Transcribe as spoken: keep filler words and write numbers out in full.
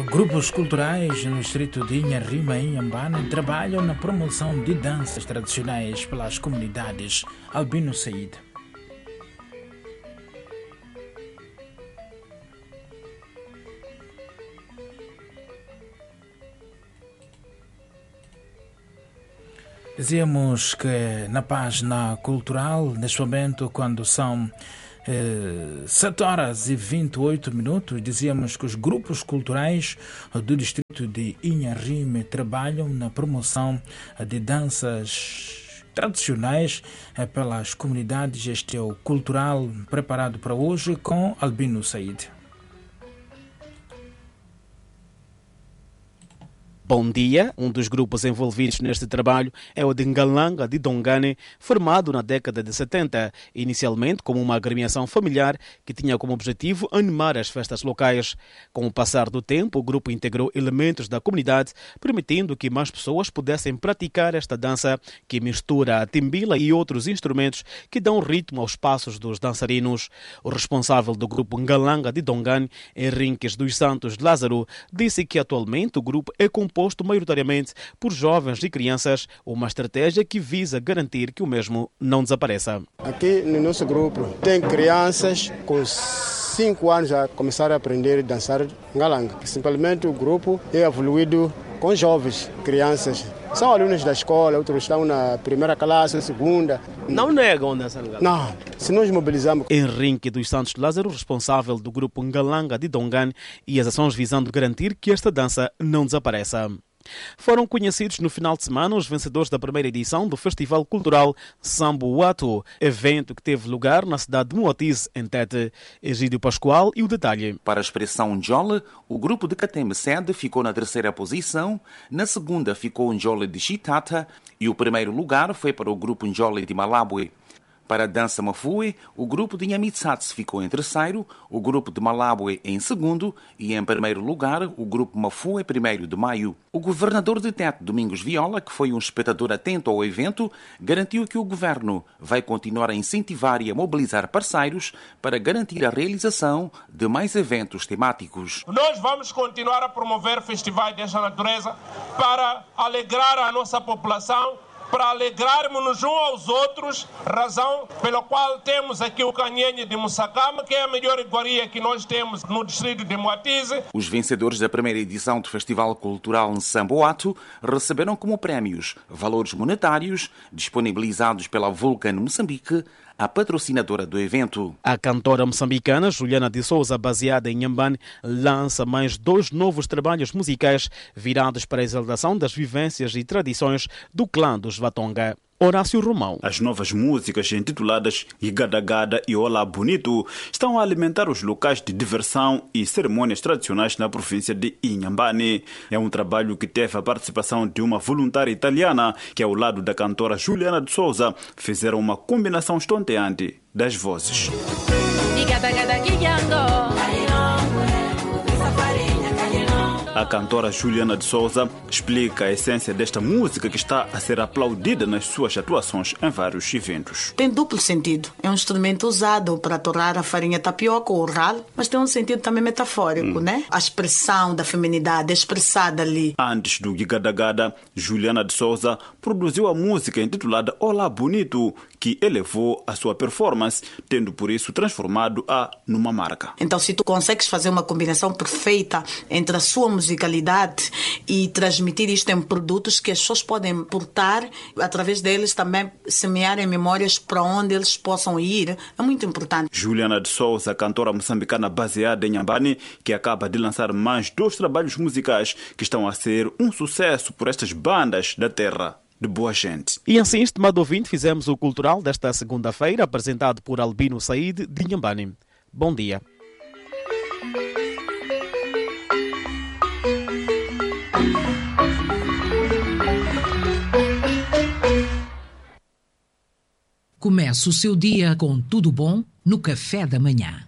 Grupos culturais no distrito de Inharrima, em Inhambane, trabalham na promoção de danças tradicionais pelas comunidades. Albino Said. Dizíamos que na página cultural, neste momento, quando são eh, sete horas e vinte e oito minutos, dizíamos que os grupos culturais do distrito de Inharrima trabalham na promoção de danças tradicionais pelas comunidades. Este é o cultural preparado para hoje com Albino Said. Bom dia. Um dos grupos envolvidos neste trabalho é o de Ngalanga de Dongane, formado na década de setenta, inicialmente como uma agremiação familiar que tinha como objetivo animar as festas locais. Com o passar do tempo, o grupo integrou elementos da comunidade, permitindo que mais pessoas pudessem praticar esta dança que mistura a timbila e outros instrumentos que dão ritmo aos passos dos dançarinos. O responsável do grupo Ngalanga de Dongane, Henriques dos Santos Lázaro, disse que atualmente o grupo é composto composto maioritariamente por jovens e crianças, uma estratégia que visa garantir que o mesmo não desapareça. Aqui no nosso grupo tem crianças com cinco anos a começar a aprender a dançar ngalanga. Simplesmente o grupo é evoluído com jovens, crianças. São alunos da escola, outros estão na primeira classe, segunda. Não negam dançar ngalanga? Não, se nós mobilizamos. Henrique dos Santos Lázaro, responsável do grupo Ngalanga de Dongane, e as ações visando garantir que esta dança não desapareça. Foram conhecidos no final de semana os vencedores da primeira edição do Festival Cultural Samboato, evento que teve lugar na cidade de Moatize, em Tete. Egídio Pascoal e o detalhe. Para a expressão Njole, o grupo de Kateme Sede ficou na terceira posição, na segunda ficou o Njole de Chitata e o primeiro lugar foi para o grupo Njole de Malabwe. Para a dança Mafue, o grupo de Nhamitsatse ficou em terceiro, o grupo de Malabwe em segundo e, em primeiro lugar, o grupo Mafue, primeiro de maio. O governador de Tete, Domingos Viola, que foi um espectador atento ao evento, garantiu que o governo vai continuar a incentivar e a mobilizar parceiros para garantir a realização de mais eventos temáticos. Nós vamos continuar a promover festivais desta natureza para alegrar a nossa população, para alegrarmos-nos uns aos outros, razão pela qual temos aqui o Canhenhe de Mussakama, que é a melhor iguaria que nós temos no distrito de Moatize. Os vencedores da primeira edição do Festival Cultural Samboato receberam como prémios valores monetários disponibilizados pela Vulcan Moçambique, a patrocinadora do evento. A cantora moçambicana Juliana de Souza, baseada em Inhambane, lança mais dois novos trabalhos musicais virados para a exaltação das vivências e tradições do clã dos Vatonga. Horácio Romão. As novas músicas intituladas Igadagada e Olá Bonito estão a alimentar os locais de diversão e cerimônias tradicionais na província de Inhambane. É um trabalho que teve a participação de uma voluntária italiana que, ao lado da cantora Juliana de Souza, fizeram uma combinação estonteante das vozes. A cantora Juliana de Souza explica a essência desta música que está a ser aplaudida nas suas atuações em vários eventos. Tem duplo sentido. É um instrumento usado para torrar a farinha tapioca ou ralo, mas tem um sentido também metafórico, hum. né? A expressão da feminidade é expressada ali. Antes do Gigadagada, Juliana de Souza produziu a música intitulada Olá Bonito, que elevou a sua performance, tendo por isso transformado-a numa marca. Então, se tu consegues fazer uma combinação perfeita entre a sua musicalidade e transmitir isto em produtos que as pessoas podem portar, através deles também semearem memórias para onde eles possam ir, é muito importante. Juliana de Souza, cantora moçambicana baseada em Inhambane, que acaba de lançar mais dois trabalhos musicais que estão a ser um sucesso por estas bandas da terra de boa gente. E assim, estimado ouvinte, fizemos o Cultural desta segunda-feira, apresentado por Albino Said de Inhambane. Bom dia. Comece o seu dia com tudo bom no café da manhã.